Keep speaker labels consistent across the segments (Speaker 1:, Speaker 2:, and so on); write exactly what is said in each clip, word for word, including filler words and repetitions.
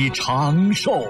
Speaker 1: 你长寿。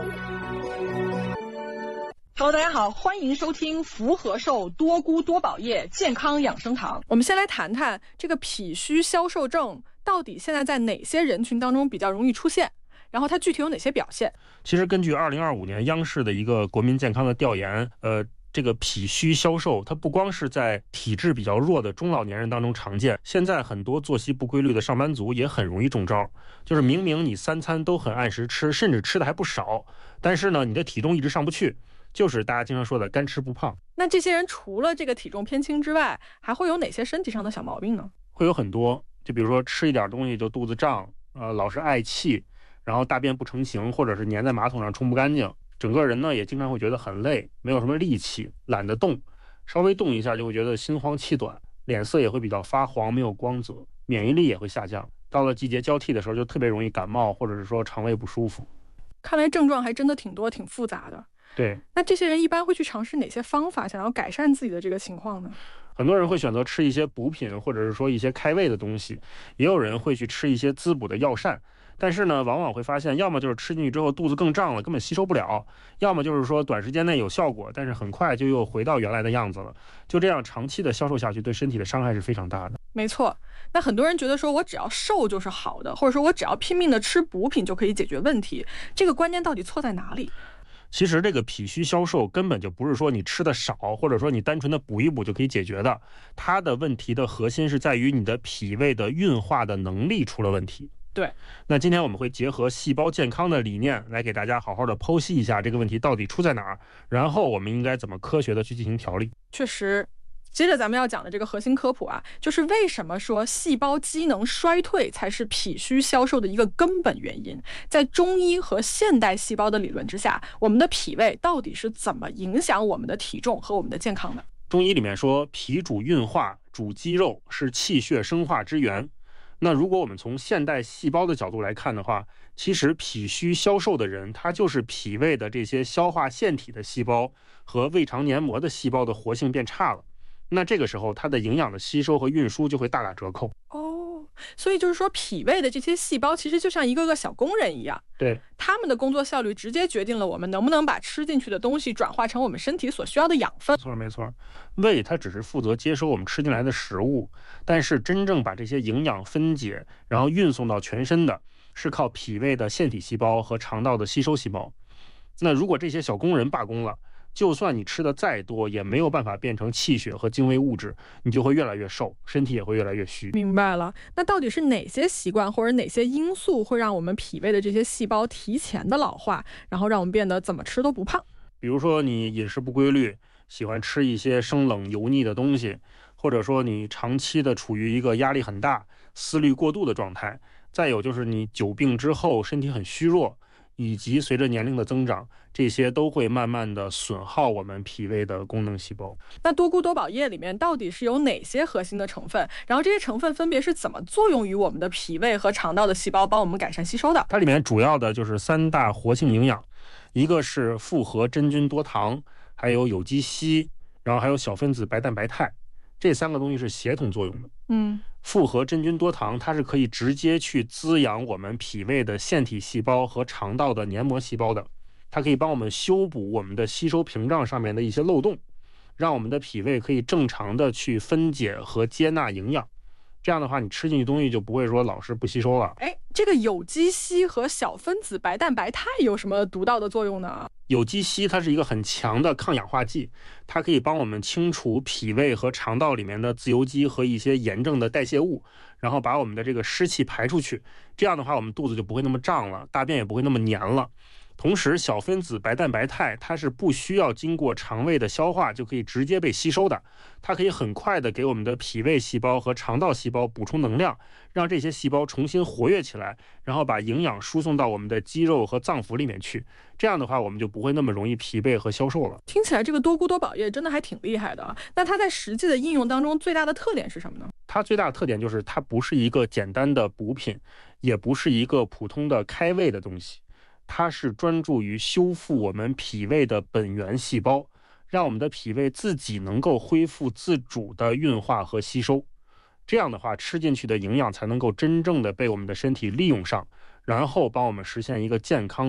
Speaker 2: Hello， 大家好，欢迎收听福和寿多菇多宝叶健康养生堂。我们先来谈谈这个脾虚消瘦症到底现在在哪些人群当中比较容易出现，然后它具体有哪些表现？
Speaker 3: 其实根据二零二五年央视的一个国民健康的调研，呃，这个脾虚消瘦，它不光是在体质比较弱的中老年人当中常见，现在很多作息不规律的上班族也很容易中招。就是明明你三餐都很按时吃，甚至吃的还不少，但是呢，你的体重一直上不去。就是大家经常说的干吃不胖。
Speaker 2: 那这些人除了这个体重偏轻之外，还会有哪些身体上的小毛病呢？
Speaker 3: 会有很多，就比如说吃一点东西就肚子胀，呃，老是嗳气，然后大便不成形，或者是粘在马桶上冲不干净，整个人呢也经常会觉得很累，没有什么力气，懒得动，稍微动一下就会觉得心慌气短，脸色也会比较发黄，没有光泽，免疫力也会下降。到了季节交替的时候，就特别容易感冒，或者是说肠胃不舒服。
Speaker 2: 看来症状还真的挺多，挺复杂的。
Speaker 3: 对，
Speaker 2: 那这些人一般会去尝试哪些方法，想要改善自己的这个情况呢？
Speaker 3: 很多人会选择吃一些补品，或者是说一些开胃的东西，也有人会去吃一些滋补的药膳。但是呢，往往会发现，要么就是吃进去之后肚子更胀了，根本吸收不了；要么就是说短时间内有效果，但是很快就又回到原来的样子了。就这样长期的消瘦下去，对身体的伤害是非常大的。
Speaker 2: 没错，那很多人觉得说我只要瘦就是好的，或者说我只要拼命的吃补品就可以解决问题，这个观念到底错在哪里？
Speaker 3: 其实这个脾虚消瘦根本就不是说你吃的少，或者说你单纯的补一补就可以解决的，它的问题的核心是在于你的脾胃的运化的能力出了问题。
Speaker 2: 对，
Speaker 3: 那今天我们会结合细胞健康的理念来给大家好好的剖析一下这个问题到底出在哪儿，然后我们应该怎么科学的去进行调理。
Speaker 2: 确实，接着咱们要讲的这个核心科普啊，就是为什么说细胞机能衰退才是脾虚消瘦的一个根本原因。在中医和现代细胞的理论之下，我们的脾胃到底是怎么影响我们的体重和我们的健康的？
Speaker 3: 中医里面说，脾主运化，主肌肉，是气血生化之源。那如果我们从现代细胞的角度来看的话，其实脾虚消瘦的人，他就是脾胃的这些消化腺体的细胞和胃肠黏膜的细胞的活性变差了。那这个时候它的营养的吸收和运输就会大打折扣。
Speaker 2: 哦，所以就是说脾胃的这些细胞其实就像一个个小工人一样，
Speaker 3: 对，
Speaker 2: 他们的工作效率直接决定了我们能不能把吃进去的东西转化成我们身体所需要的养分。
Speaker 3: 没错没错，胃它只是负责接收我们吃进来的食物，但是真正把这些营养分解然后运送到全身的是靠脾胃的腺体细胞和肠道的吸收细胞。那如果这些小工人罢工了，就算你吃的再多，也没有办法变成气血和精微物质，你就会越来越瘦，身体也会越来越虚。
Speaker 2: 明白了，那到底是哪些习惯或者哪些因素会让我们脾胃的这些细胞提前的老化，然后让我们变得怎么吃都不胖？
Speaker 3: 比如说你饮食不规律，喜欢吃一些生冷油腻的东西，或者说你长期的处于一个压力很大、思虑过度的状态，再有就是你久病之后身体很虚弱，以及随着年龄的增长，这些都会慢慢的损耗我们脾胃的功能细胞。
Speaker 2: 那多菇多宝叶里面到底是有哪些核心的成分？然后这些成分分别是怎么作用于我们的脾胃和肠道的细胞，帮我们改善吸收的？
Speaker 3: 它里面主要的就是三大活性营养，一个是复合真菌多糖，还有有机硒，然后还有小分子白蛋白肽，这三个东西是协同作用的。
Speaker 2: 嗯，
Speaker 3: 复合真菌多糖它是可以直接去滋养我们脾胃的腺体细胞和肠道的黏膜细胞的，它可以帮我们修补我们的吸收屏障上面的一些漏洞，让我们的脾胃可以正常的去分解和接纳营养。这样的话，你吃进去东西就不会说老是不吸收了。
Speaker 2: 哎，这个有机硒和小分子白蛋白肽有什么独到的作用呢？
Speaker 3: 有机硒它是一个很强的抗氧化剂，它可以帮我们清除脾胃和肠道里面的自由基和一些炎症的代谢物，然后把我们的这个湿气排出去。这样的话，我们肚子就不会那么胀了，大便也不会那么黏了。同时，小分子白蛋白肽它是不需要经过肠胃的消化就可以直接被吸收的，它可以很快的给我们的脾胃细胞和肠道细胞补充能量，让这些细胞重新活跃起来，然后把营养输送到我们的肌肉和脏腑里面去。这样的话，我们就不会那么容易疲惫和消瘦了。
Speaker 2: 听起来这个多菇多宝叶真的还挺厉害的。那它在实际的应用当中最大的特点是什么呢？
Speaker 3: 它最大的特点就是它不是一个简单的补品，也不是一个普通的开胃的东西，它是专注于修复我们脾胃的本源细胞，让我们的脾胃自己能够恢复自主的运化和吸收。这样的话，吃进去的营养才能够真正的被我们的身体利用上，然后帮我们实现一个健康